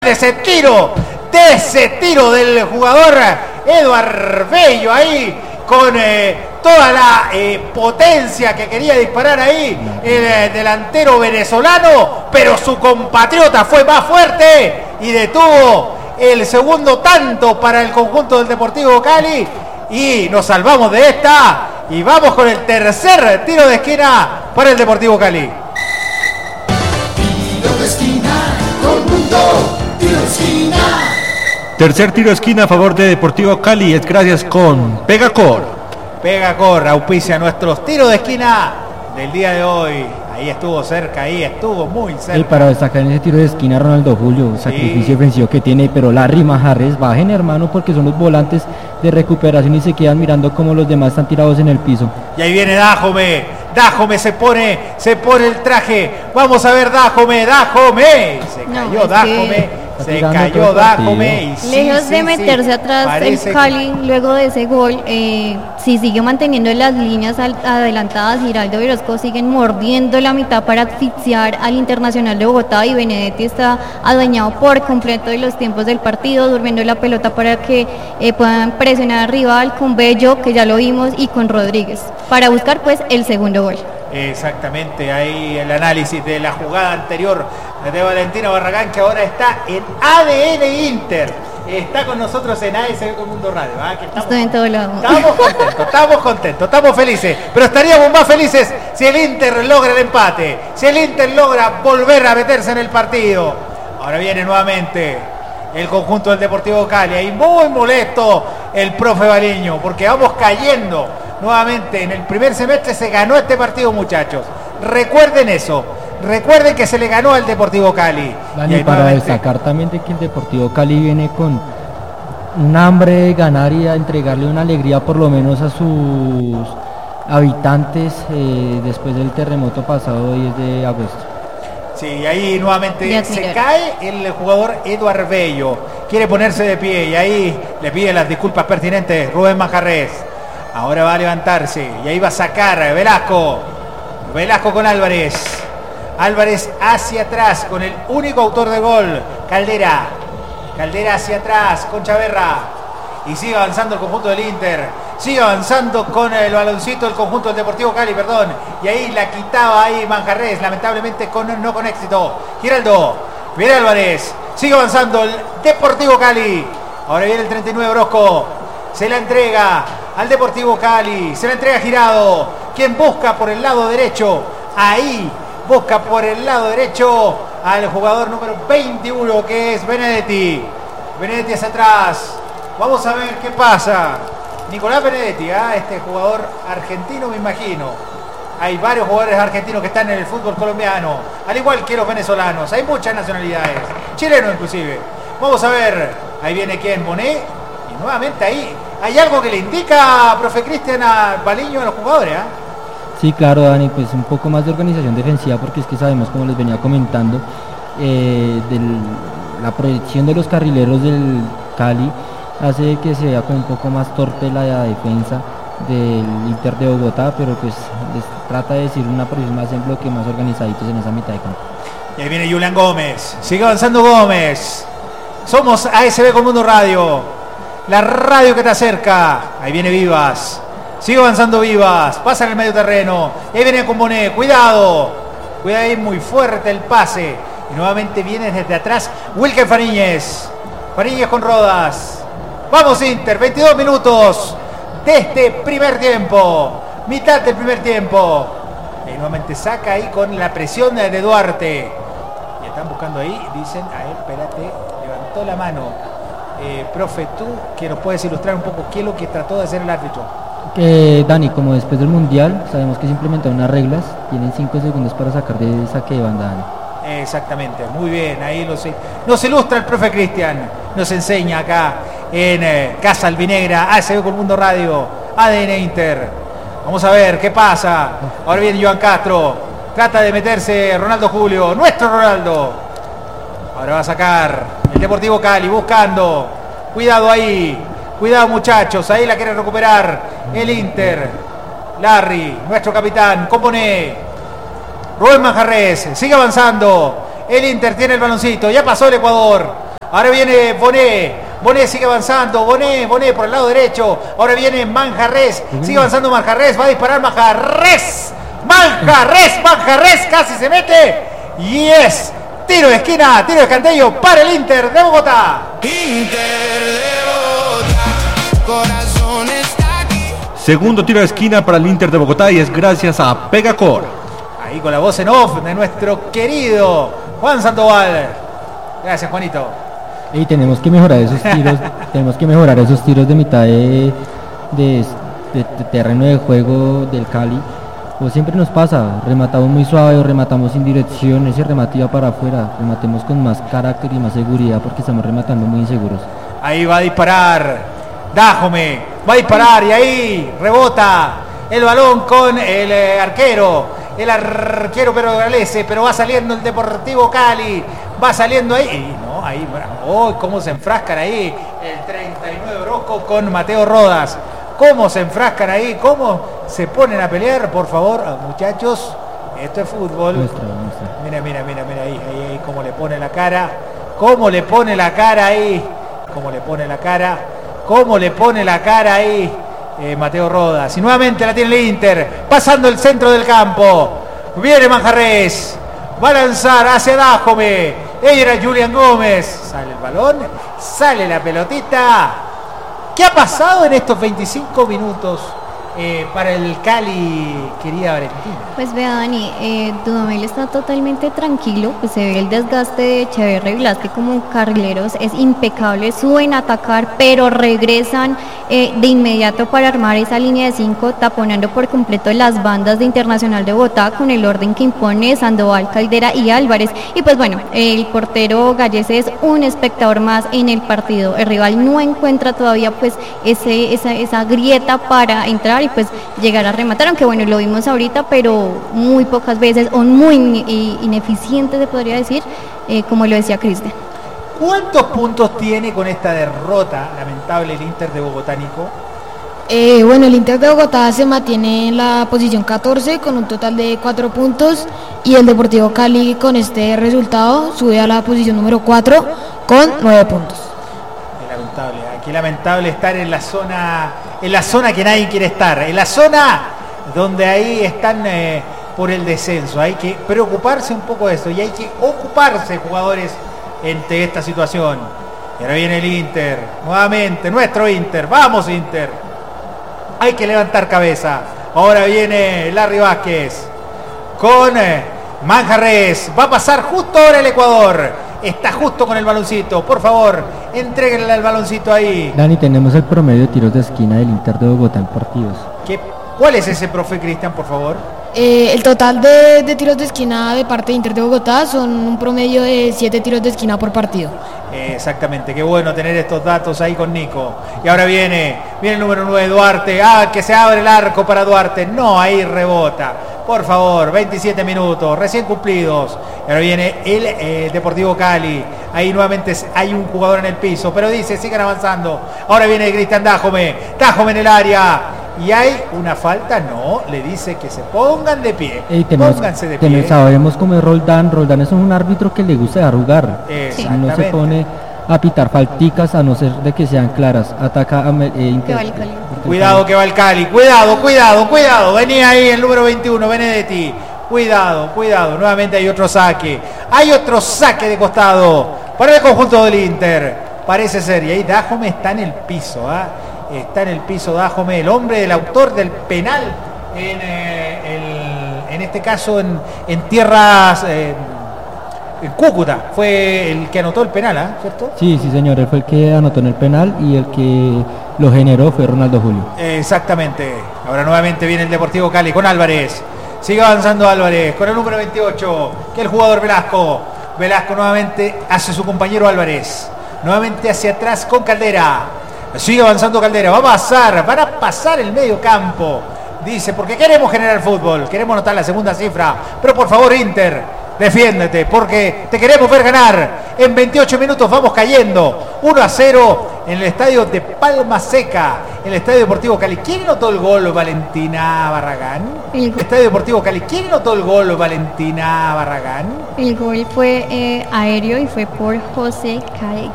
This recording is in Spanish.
de ese tiro del jugador Eduard Bello ahí con toda la potencia que quería disparar ahí el delantero venezolano, pero su compatriota fue más fuerte y detuvo el segundo tanto para el conjunto del Deportivo Cali y nos salvamos de esta y vamos con el tercer tiro de esquina para el Deportivo Cali. Tiro de esquina, conjunto. Tiro de esquina. Tercer tiro de esquina a favor de Deportivo Cali es gracias con Pegacor. Pegacor auspicia nuestros tiros de esquina del día de hoy. Ahí estuvo cerca, ahí estuvo muy cerca. Y para destacar en ese tiro de esquina Ronaldo Julio, sacrificio defensivo que tiene, pero Larry Majarres, bajen hermano porque son los volantes de recuperación y se quedan mirando como los demás están tirados en el piso. Y ahí viene Dájome se pone el traje. Vamos a ver Dájome. Se cayó Dájome. Y lejos de meterse atrás el Cali, luego de ese gol, si sigue manteniendo las líneas adelantadas, Giraldo y Orozco siguen mordiendo la mitad para asfixiar al Internacional de Bogotá y Benedetti está adueñado por completo de los tiempos del partido, durmiendo la pelota para que puedan presionar al rival con Bello, que ya lo vimos, y con Rodríguez, para buscar pues el segundo gol. Exactamente, ahí el análisis de la jugada anterior de Valentino Barragán, que ahora está en ADN Inter. Está con nosotros en ASB con Mundo Radio. Estoy en todo lado. Estamos contentos, estamos felices. Pero estaríamos más felices si el Inter logra el empate, si el Inter logra volver a meterse en el partido. Ahora viene nuevamente el conjunto del Deportivo Cali. Ahí muy molesto el profe Baliño, porque vamos cayendo nuevamente. En el primer semestre se ganó este partido, muchachos. Recuerden eso. Recuerden que se le ganó al Deportivo Cali. Dani, para destacar también de que el Deportivo Cali viene con un hambre de ganar y a entregarle una alegría por lo menos a sus habitantes después del terremoto pasado 10 de agosto. Sí, ahí nuevamente se cae el jugador Eduard Bello. Quiere ponerse de pie y ahí le pide las disculpas pertinentes Rubén Majarres. Ahora va a levantarse y ahí va a sacar Velasco con Álvarez. Álvarez hacia atrás con el único autor de gol, Caldera hacia atrás con Chaverra y sigue avanzando el conjunto del Inter, sigue avanzando con el baloncito el conjunto del Deportivo Cali, y ahí la quitaba ahí Manjarres, lamentablemente no con éxito. Giraldo, viene Álvarez, sigue avanzando el Deportivo Cali, ahora viene el 39 Orozco, se la entrega al Deportivo Cali, se la entrega Girado, quien busca por el lado derecho, ahí busca por el lado derecho al jugador número 21 que es Benedetti. Benedetti hacia atrás. Vamos a ver qué pasa. Nicolás Benedetti, este jugador argentino me imagino. Hay varios jugadores argentinos que están en el fútbol colombiano, al igual que los venezolanos. Hay muchas nacionalidades, chilenos inclusive. Vamos a ver. Ahí viene quién, Bonet. Y nuevamente ahí hay algo que le indica, profe Cristian, a Baliño a los jugadores, Sí, claro, Dani, pues un poco más de organización defensiva porque es que sabemos, como les venía comentando, la proyección de los carrileros del Cali hace que se vea como un poco más torpe la defensa del Inter de Bogotá, pero pues les trata de decir una posición más en bloque, más organizaditos en esa mitad de campo. Y ahí viene Julián Gómez, sigue avanzando Gómez. Somos ASB con Mundo Radio, la radio que te acerca. Ahí viene Vivas. Sigue avanzando Vivas, pasa en el medio terreno, y ahí viene con Bonet, cuidado ahí, muy fuerte el pase, y nuevamente viene desde atrás Wilker Fariñez con Rodas. Vamos Inter, 22 minutos de este primer tiempo, mitad del primer tiempo, y nuevamente saca ahí con la presión de Duarte, y están buscando ahí, dicen, espérate, levantó la mano, profe, tú que nos puedes ilustrar un poco qué es lo que trató de hacer el árbitro. Dani, como después del Mundial sabemos que se implementaron unas reglas, tienen 5 segundos para sacar de saque de banda, Dani. Exactamente, muy bien, ahí nos ilustra el profe Cristian, nos enseña acá en Casa Albinegra, ASB con Mundo Radio, ADN Inter. Vamos a ver qué pasa. Ahora viene Joan Castro, trata de meterse Ronaldo Julio, nuestro Ronaldo. Ahora va a sacar el Deportivo Cali buscando, cuidado ahí. Cuidado muchachos, ahí la quiere recuperar el Inter. Larry, nuestro capitán, Componé. Rubén Manjarres, sigue avanzando. El Inter tiene el baloncito, ya pasó el Ecuador. Ahora viene Bonet sigue avanzando. Bonet por el lado derecho. Ahora viene Manjarrés. Sigue avanzando Manjarrés. Va a disparar Manjarrés. Manjarrés casi se mete. Y es tiro de esquina, tiro de escanteio para el Inter de Bogotá. Inter de Bogotá, corazón está aquí. Segundo tiro de esquina para el Inter de Bogotá y es gracias a Pegacor. Ahí con la voz en off de nuestro querido Juan Sandoval. Gracias, Juanito. Y tenemos que mejorar esos tiros. Tenemos que mejorar esos tiros de mitad de terreno de juego del Cali. Pues siempre nos pasa, rematamos muy suave o rematamos sin dirección, ese remate iba para afuera, rematemos con más carácter y más seguridad porque estamos rematando muy inseguros. Ahí va a disparar Dájome, va a disparar y ahí rebota el balón con el arquero pero Galese, pero va saliendo el Deportivo Cali, va saliendo ahí, no, ahí, cómo se enfrascan ahí el 39 Orozco con Mateo Rodas. ¿Cómo se enfrascan ahí? ¿Cómo se ponen a pelear? Por favor, muchachos, esto es fútbol. Muestra. Mira ahí, cómo le pone la cara. Cómo le pone la cara ahí. Mateo Rodas. Y nuevamente la tiene el Inter. Pasando el centro del campo. Viene Manjarrés. Va a lanzar hacia Dájome. Era Julián Gómez. Sale el balón. Sale la pelotita. ¿Qué ha pasado en estos 25 minutos para el Cali, querida Valentina? Pues vea, Dani, Dudamel está totalmente tranquilo, pues se ve el desgaste de Echeverri y Blasque como carrileros, es impecable, suben a atacar, pero regresan de inmediato para armar esa línea de 5, taponando por completo las bandas de Internacional de Bogotá con el orden que impone Sandoval, Caldera y Álvarez. Y pues bueno, el portero Gallese es un espectador más en el partido, el rival no encuentra todavía pues esa grieta para entrar y pues llegar a rematar, aunque bueno, lo vimos ahorita, pero muy pocas veces, o muy ineficiente se podría decir, como lo decía Cristian. ¿Cuántos puntos tiene con esta derrota lamentable el Inter de Bogotá, Nico? Bueno, el Inter de Bogotá se mantiene en la posición 14 con un total de 4 puntos y el Deportivo Cali con este resultado sube a la posición número 4 con 9 puntos. Qué lamentable estar en la zona que nadie quiere estar, en la zona donde ahí están por el descenso. Hay que preocuparse un poco de eso y hay que ocuparse, jugadores, ante esta situación. Y ahora viene el Inter, nuevamente, nuestro Inter. Vamos, Inter. Hay que levantar cabeza. Ahora viene Larry Vázquez con Manjarrés. Va a pasar justo ahora el Ecuador. Está justo con el baloncito. Por favor, entréguenle el baloncito ahí. Dani, tenemos el promedio de tiros de esquina del Inter de Bogotá en partidos. ¿Cuál es ese, profe Cristian, por favor? El total de tiros de esquina de parte de Inter de Bogotá son un promedio de 7 tiros de esquina por partido. Exactamente, qué bueno tener estos datos ahí con Nico. Y ahora viene el número 9, Duarte. Que se abre el arco para Duarte. No, ahí rebota. Por favor, 27 minutos, recién cumplidos. Y ahora viene el Deportivo Cali. Ahí nuevamente hay un jugador en el piso, pero dice, sigan avanzando. Ahora viene Cristian Dájome en el área. Y hay una falta, no, le dice que se pongan de pie. Pónganse de pie. Sabemos cómo es Roldán es un árbitro que le gusta dejar jugar. No se pone a pitar falticas a no ser de que sean claras. Ataca a Inter. Cuidado que va el Cali, cuidado. Venía ahí el número 21, Benedetti. Cuidado. Nuevamente hay otro saque. De costado para el conjunto del Inter. Parece ser. Y ahí Dájome está en el piso. Está en el piso Dájome, el hombre del autor del penal. En este caso en tierras... en Cúcuta fue el que anotó el penal, ¿cierto? Sí, señor, él fue el que anotó en el penal y el que lo generó fue Ronaldo Julio. Exactamente. Ahora nuevamente viene el Deportivo Cali con Álvarez. Sigue avanzando Álvarez con el número 28, que es el jugador Velasco. Velasco nuevamente hacia su compañero Álvarez. Nuevamente hacia atrás con Caldera. Sigue avanzando Caldera. Van a pasar el medio campo. Dice, porque queremos generar fútbol. Queremos anotar la segunda cifra. Pero por favor, Inter, defiéndete, porque te queremos ver ganar. En 28 minutos vamos cayendo 1-0 en el estadio de Palma Seca, en el Estadio Deportivo Cali. ¿Quién anotó el gol, Valentina Barragán? El Estadio Deportivo Cali. ¿Quién anotó el gol, Valentina Barragán? El gol fue aéreo y fue por José